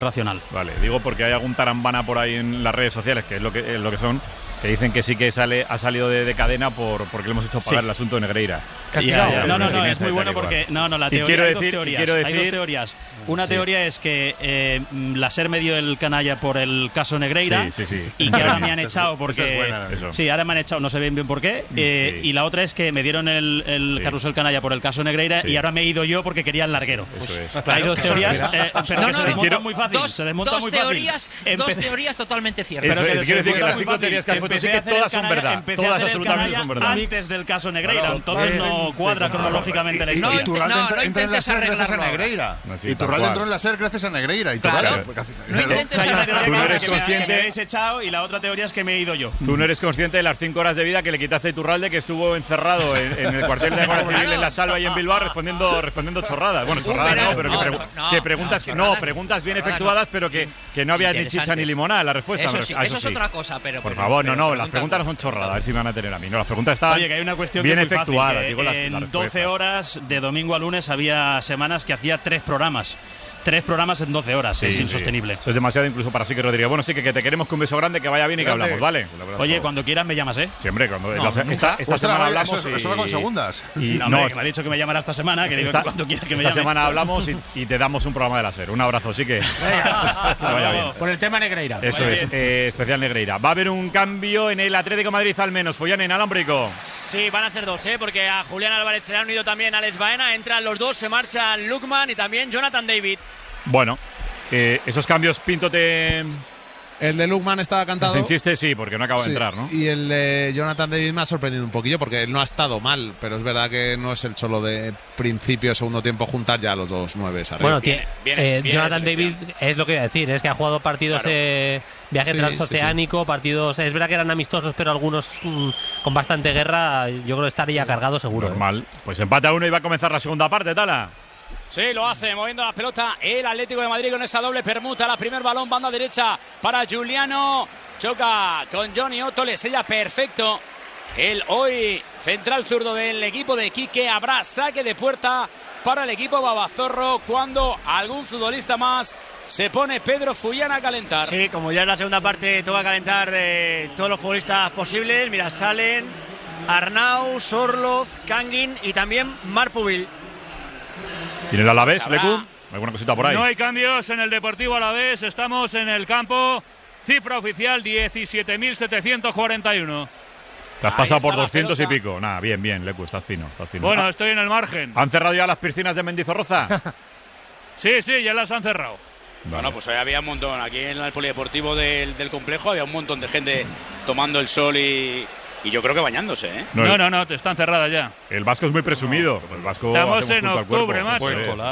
racional. Vale, digo porque hay algún tarambana por ahí en las redes sociales, que es lo que son, que dicen que sí que ha salido de cadena porque le hemos hecho pagar el asunto de Negreira. No, es muy bueno porque la teoría hay dos teorías. Una teoría es que la SER me dio el canalla por el caso Negreira y que ahora me han echado porque ahora me han echado, no sé bien por qué, y la otra es que me dieron el carrusel canalla por el caso Negreira y ahora me he ido yo porque quería el larguero. Hay dos teorías, pero que se desmontan muy fácil. Dos teorías totalmente ciertas. Quiero decir que las 5 teorías que has puesto sí que todas son verdad. Todas absolutamente son verdad. Antes del caso Negreira, entonces no cuadra cronológicamente la historia. Iturralde entró en la SER gracias a Negreira. Iturralde entró en la SER gracias a Negreira. No intentes arreglar. Tú no eres consciente. Me habéis echado y la otra teoría es que me he ido yo. Tú no eres consciente de las 5 horas de vida que le quitaste a Iturralde, que estuvo encerrado en el cuartel de Guardia Civil en La Salva y en Bilbao respondiendo chorradas. Bueno, chorradas no, pero que preguntas bien efectuadas, pero que no había ni chicha ni limonada en la respuesta. Eso es otra cosa, pero por favor, las preguntas no son chorradas, a ver si me van a tener a mí. No, las preguntas están que hay una cuestión bien que es muy efectuadas. Fácil, en 12 horas, de domingo a lunes, había semanas que hacía 3 programas. 3 programas en 12 horas, es insostenible. Eso es demasiado incluso para Sique Rodríguez. Bueno, sí que te queremos, que un beso grande, que vaya bien y que hablamos, ¿vale? Oye, cuando quieras me llamas, ¿eh? Siempre, cuando esta semana hablamos. Eso va con segundas. No, que me ha dicho que me llamara esta semana, que digo que cuando quieras que me llame. Esta semana hablamos y te damos un programa de la SER. Un abrazo, sí que vaya bien. Por el tema Negreira. Eso es, especial Negreira. Va a haber un cambio en el Atlético de Madrid al menos. Follán en Alámbrico. Sí, van a ser 2, porque a Julián Álvarez se le han unido también a Alex Baena. Entran los 2, se marchan Lukman y también Jonathan David. Bueno, esos cambios, Pinto, el de Lukman estaba cantado. En chiste, sí, porque no acaba de entrar, ¿no? Y el de Jonathan David me ha sorprendido un poquillo porque él no ha estado mal, pero es verdad que no es el solo de principio, segundo tiempo juntar ya los 2 9 arriba. Bueno, Jonathan David es lo que iba a decir, es que ha jugado partidos de viaje transoceánico, partidos, es verdad que eran amistosos, pero algunos con bastante guerra. Yo creo que estaría cargado seguro. Normal. Pues empate a 1 y va a comenzar la segunda parte, Tala. Sí, lo hace, moviendo la pelota el Atlético de Madrid con esa doble permuta. La primer balón, banda derecha para Giuliano. Choca con Johnny Otto, le sella perfecto. El hoy central zurdo del equipo de Quique. Habrá saque de puerta para el equipo babazorro cuando algún futbolista más se pone Pedro Fullán a calentar. Sí, como ya en la segunda parte toca calentar todos los futbolistas posibles. Mira, salen Arnau, Sorloz, Kangin y también Marpuvil. ¿Y en el Alavés, Lecu? ¿Alguna cosita por ahí? No hay cambios en el Deportivo Alavés. Estamos en el campo. Cifra oficial 17.741. Te has pasado por 200 y pico. Nada, bien, Lecu, estás fino. Bueno, estoy en el margen. ¿Han cerrado ya las piscinas de Mendizorroza? Sí, ya las han cerrado. Bueno, pues hoy había un montón. Aquí en el polideportivo del complejo había un montón de gente tomando el sol y yo creo que bañándose, ¿eh? No, te están cerradas ya. El vasco es muy presumido. El vasco estamos en octubre, macho.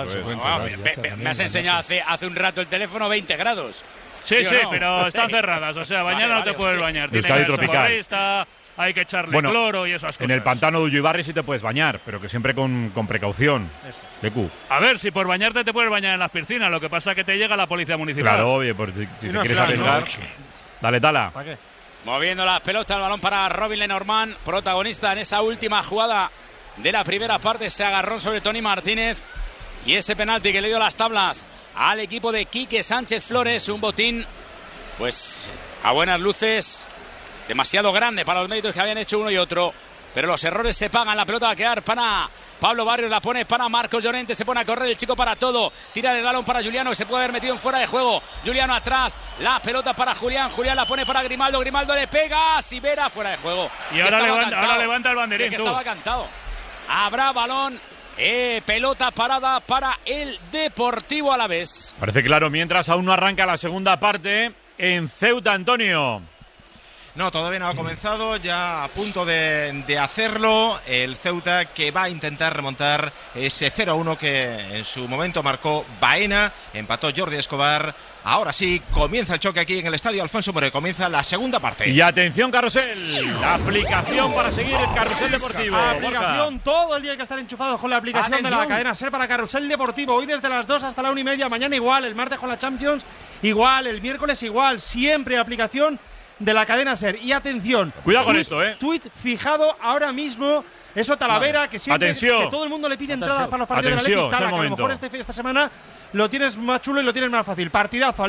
Me has enseñado hace un rato el teléfono 20 grados. Sí, pero están cerradas. O sea, mañana no te puedes bañar. Tiene tropical. Hay que echarle cloro y esas cosas. En el pantano de Ullibarri sí te puedes bañar, pero que siempre con precaución. Lecu. A ver, si por bañarte te puedes bañar en las piscinas, lo que pasa es que te llega la policía municipal. Claro, oye, pues si te quieres arriesgar. Dale, Tala. ¿Para qué? Moviendo las pelotas, el balón para Robin Lenormand, protagonista en esa última jugada de la primera parte. Se agarró sobre Tony Martínez y ese penalti que le dio las tablas al equipo de Quique Sánchez Flores. Un botín, pues a buenas luces, demasiado grande para los méritos que habían hecho uno y otro. Pero los errores se pagan. La pelota va a quedar para Pablo Barrios, la pone para Marcos Llorente, se pone a correr el chico para todo, tira el balón para Giuliano, que se puede haber metido en fuera de juego. Giuliano atrás, la pelota para Julián la pone para Grimaldo le pega, Sivera fuera de juego. Y ahora levanta el banderín. Sí, que estaba cantado. Habrá balón, pelota parada para el Deportivo Alavés. Parece claro, mientras aún no arranca la segunda parte en Ceuta, Antonio. No, todavía no ha comenzado, ya a punto de hacerlo. El Ceuta que va a intentar remontar ese 0-1 que en su momento marcó Baena, empató Jordi Escobar. Ahora sí, comienza el choque aquí en el estadio Alfonso Moreno, comienza la segunda parte. Y atención, Carrusel, la aplicación para seguir el Carrusel Deportivo. Aplicación, todo el día hay que estar enchufados con la aplicación de la cadena SER para Carrusel Deportivo. Hoy desde las 2 hasta la 1:30, mañana igual, el martes con la Champions igual, el miércoles igual, siempre aplicación de la cadena SER. Y atención, cuidado con esto, Tuit fijado ahora mismo Eso Talavera, que siempre que todo el mundo le pide entradas para los partidos de la Leti, Tala, que a lo mejor esta semana lo tienes más chulo y lo tienes más fácil. Partidazo.